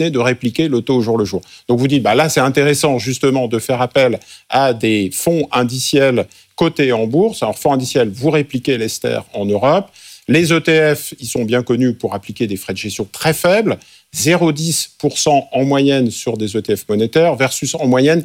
n'est de répliquer le taux au jour le jour. Donc vous dites, là c'est intéressant justement de faire appel à des fonds indiciels cotés en bourse. Alors fonds indiciels, vous répliquez l'Ester en Europe. Les ETF, ils sont bien connus pour appliquer des frais de gestion très faibles, 0,10% en moyenne sur des ETF monétaires versus en moyenne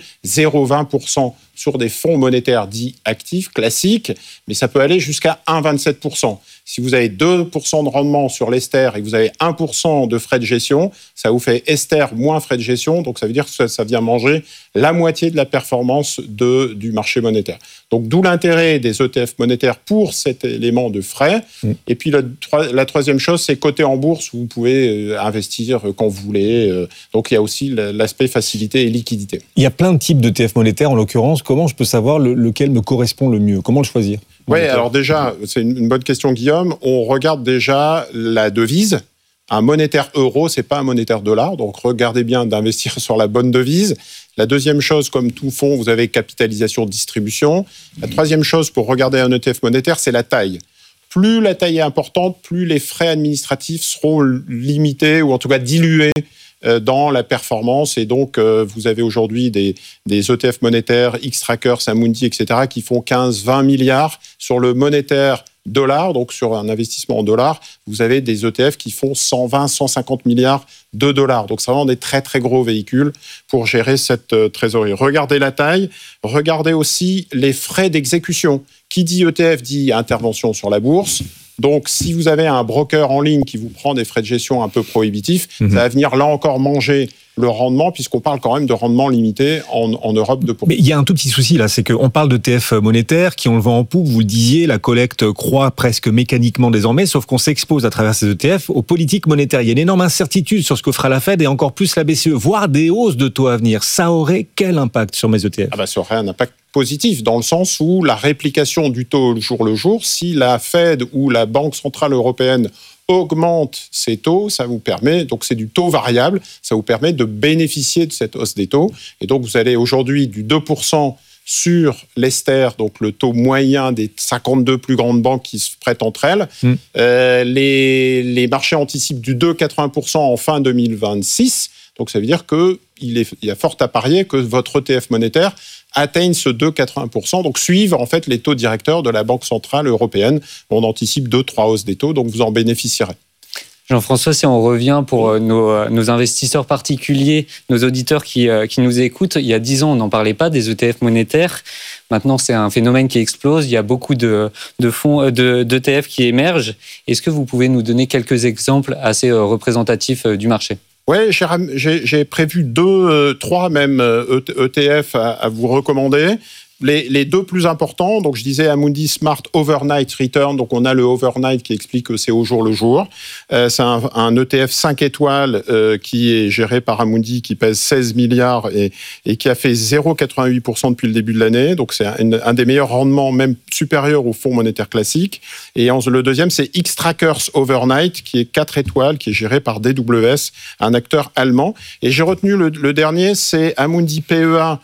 0,20% sur des fonds monétaires dits actifs, classiques, mais ça peut aller jusqu'à 1,27%. Si vous avez 2% de rendement sur l'Ester et que vous avez 1% de frais de gestion, ça vous fait Ester moins frais de gestion, donc ça veut dire que ça vient manger la moitié de la performance du marché monétaire. Donc d'où l'intérêt des ETF monétaires pour cet élément de frais. Et puis la troisième chose, c'est coté en bourse où vous pouvez investir quand vous voulez. Donc il y a aussi l'aspect facilité et liquidité. Il y a plein de types d'ETF monétaires en l'occurrence. Comment je peux savoir lequel me correspond le mieux ? Comment le choisir ? Oui, alors déjà, c'est une bonne question, Guillaume. On regarde déjà la devise. Un monétaire euro, c'est pas un monétaire dollar. Donc, regardez bien d'investir sur la bonne devise. La deuxième chose, comme tout fonds, vous avez capitalisation-distribution. La troisième chose pour regarder un ETF monétaire, c'est la taille. Plus la taille est importante, plus les frais administratifs seront limités ou en tout cas dilués dans la performance. Et donc, vous avez aujourd'hui des ETF monétaires, Xtrackers, Amundi, etc., qui font 15-20 milliards sur le monétaire dollar. Donc, sur un investissement en dollars, vous avez des ETF qui font 120-150 milliards de dollars. Donc, c'est vraiment des très, très gros véhicules pour gérer cette trésorerie. Regardez la taille. Regardez aussi les frais d'exécution. Qui dit ETF dit intervention sur la bourse. Donc, si vous avez un broker en ligne qui vous prend des frais de gestion un peu prohibitifs, ça va venir là encore manger le rendement, puisqu'on parle quand même de rendement limité en Europe de pourcent. Mais il y a un tout petit souci là, c'est qu'on parle d'ETF monétaires qui ont le vent en poupe, vous le disiez, la collecte croît presque mécaniquement désormais, sauf qu'on s'expose à travers ces ETF aux politiques monétaires. Il y a une énorme incertitude sur ce que fera la Fed et encore plus la BCE, voire des hausses de taux à venir. Ça aurait quel impact sur mes ETF ? Ça aurait un impact positif, dans le sens où la réplication du taux jour le jour, si la Fed ou la Banque Centrale Européenne augmente ses taux, ça vous permet, donc c'est du taux variable, ça vous permet de bénéficier de cette hausse des taux. Et donc vous allez aujourd'hui du 2% sur l'Ester, donc le taux moyen des 52 plus grandes banques qui se prêtent entre elles. Les marchés anticipent du 2,80% en fin 2026. Donc ça veut dire qu'il y a fort à parier que votre ETF monétaire atteigne ce 2,80%, donc suivent en fait les taux directeurs de la Banque Centrale Européenne. On anticipe 2-3 hausses des taux, donc vous en bénéficierez. Jean-François, si on revient pour nos investisseurs particuliers, nos auditeurs qui nous écoutent, il y a 10 ans, on n'en parlait pas des ETF monétaires. Maintenant, c'est un phénomène qui explose. Il y a beaucoup de fonds, d'ETF qui émergent. Est-ce que vous pouvez nous donner quelques exemples assez représentatifs du marché ? Oui, j'ai prévu 3 même ETF à vous recommander. Les deux plus importants, donc je disais Amundi Smart Overnight Return, donc on a le overnight qui explique que c'est au jour le jour. C'est un ETF 5 étoiles qui est géré par Amundi, qui pèse 16 milliards et qui a fait 0,88% depuis le début de l'année. Donc c'est un des meilleurs rendements, même supérieur au fonds monétaire classique. Et le deuxième, c'est Xtrackers Overnight, qui est 4 étoiles, qui est géré par DWS, un acteur allemand. Et j'ai retenu le dernier, c'est Amundi PEA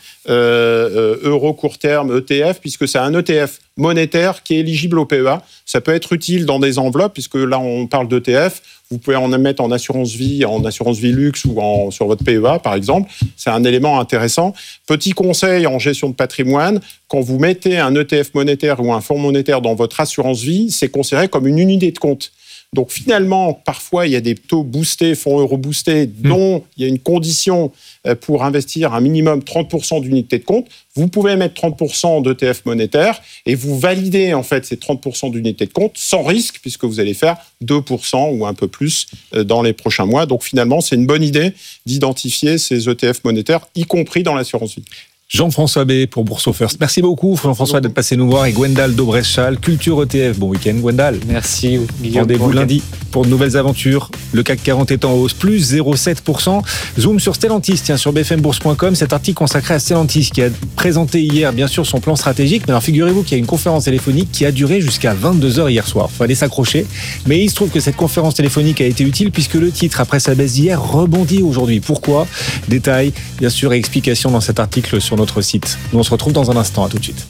euro court terme ETF, puisque c'est un ETF monétaire qui est éligible au PEA. Ça peut être utile dans des enveloppes, puisque là on parle d'ETF. Vous pouvez en mettre en assurance vie luxe ou sur votre PEA par exemple. C'est un élément intéressant. Petit conseil en gestion de patrimoine, quand vous mettez un ETF monétaire ou un fonds monétaire dans votre assurance vie, c'est considéré comme une unité de compte. Donc finalement, parfois, il y a des taux boostés, fonds euro boostés, dont il y a une condition pour investir un minimum 30% d'unités de compte. Vous pouvez mettre 30% d'ETF monétaire et vous validez en fait ces 30% d'unités de compte sans risque, puisque vous allez faire 2% ou un peu plus dans les prochains mois. Donc finalement, c'est une bonne idée d'identifier ces ETF monétaires, y compris dans l'assurance vie. Jean-François B pour Bourse First. Merci beaucoup Jean-François d'être passé nous voir et Gwendal Dobrez-Schall, Culture ETF. Bon week-end Gwendal. Merci Guillaume. Rendez-vous lundi pour de nouvelles aventures. Le CAC 40 est en hausse, plus 0,7%. Zoom sur Stellantis, sur bfmbourse.com, cet article consacré à Stellantis qui a présenté hier bien sûr son plan stratégique. Mais alors figurez-vous qu'il y a une conférence téléphonique qui a duré jusqu'à 22h hier soir. Fallait s'accrocher. Mais il se trouve que cette conférence téléphonique a été utile puisque le titre, après sa baisse d'hier, rebondit aujourd'hui. Pourquoi ? Détails, bien sûr, et explications dans cet article sur notre site. Nous on se retrouve dans un instant, à tout de suite.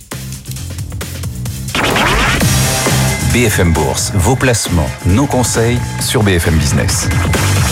BFM Bourse, vos placements, nos conseils sur BFM Business.